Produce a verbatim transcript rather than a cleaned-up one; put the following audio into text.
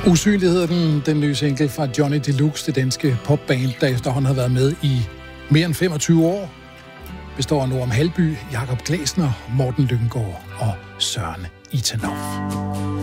Usynlighed, den, den nye single fra Johnny Deluxe, det danske popband, der efterhånden har været med i mere end femogtyve år, består af Noam Halby, Jakob Glæsner, Morten Lyngaard og Søren Itanov.